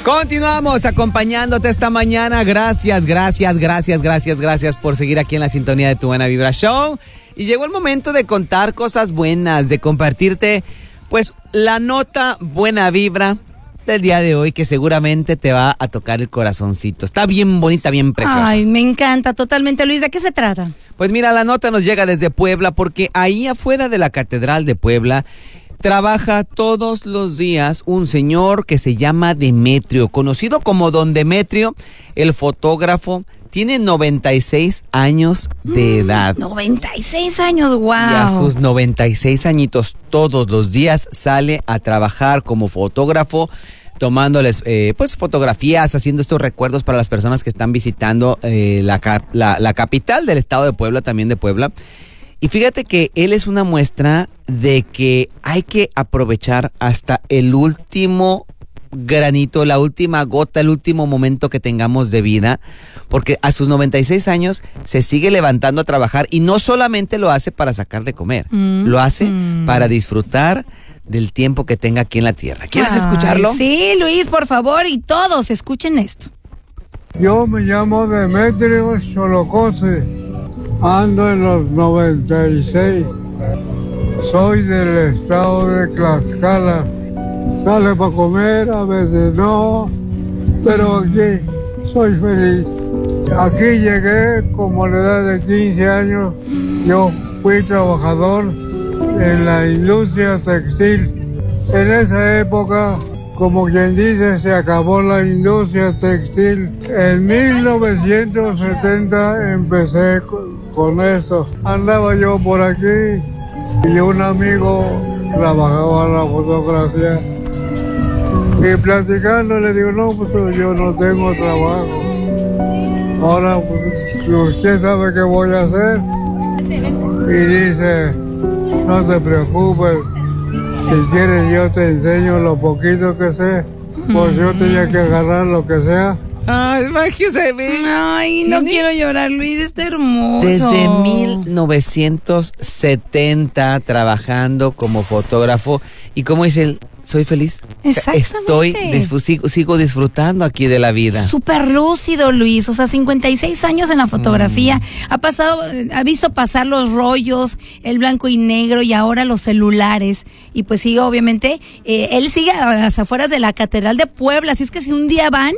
Continuamos acompañándote esta mañana. Gracias por seguir aquí en la sintonía de Tu Buena Vibra Show. Y llegó el momento de contar cosas buenas, de compartirte, pues, la nota buena vibra del día de hoy que seguramente te va a tocar el corazoncito. Está bien bonita, bien preciosa. Ay, me encanta totalmente, Luis. ¿De qué se trata? Pues mira, la nota nos llega desde Puebla porque ahí afuera de la Catedral de Puebla trabaja todos los días un señor que se llama Demetrio, conocido como Don Demetrio, el fotógrafo. Tiene 96 años de edad. 96 años, wow. Y a sus 96 añitos todos los días sale a trabajar como fotógrafo, tomándoles pues fotografías, haciendo estos recuerdos para las personas que están visitando la capital del estado de Puebla, también de Puebla. Y fíjate que él es una muestra de que hay que aprovechar hasta el último granito, la última gota, el último momento que tengamos de vida, porque a sus 96 años se sigue levantando a trabajar y no solamente lo hace para sacar de comer, lo hace para disfrutar del tiempo que tenga aquí en la tierra. ¿Quieres escucharlo? Sí, Luis, por favor, y todos escuchen esto. Yo me llamo Demetrio Xolocose. Ando en los 96. Soy del estado de Tlaxcala. Sale para comer, a veces no, pero aquí soy feliz. Aquí llegué como a la edad de 15 años. Yo fui trabajador en la industria textil. En esa época, como quien dice, se acabó la industria textil. En 1970 empecé con esto. Andaba yo por aquí y un amigo trabajaba en la fotografía. Y platicando le digo, no, pues yo no tengo trabajo. Ahora, pues, usted sabe qué voy a hacer. Y dice, no te preocupes, si quieres yo te enseño lo poquito que sé. Pues yo tenía que agarrar lo que sea. Ay, imagínese. Ay, no quiero llorar, Luis, está hermoso. Desde 1970 trabajando como fotógrafo. Y como dice él, soy feliz. Exactamente. Sigo disfrutando aquí de la vida. Súper lúcido, Luis. O sea, 56 años en la fotografía. Ha visto pasar los rollos, el blanco y negro y ahora los celulares. Y pues sigue, obviamente, él sigue a las afueras de la Catedral de Puebla. Así es que si un día van,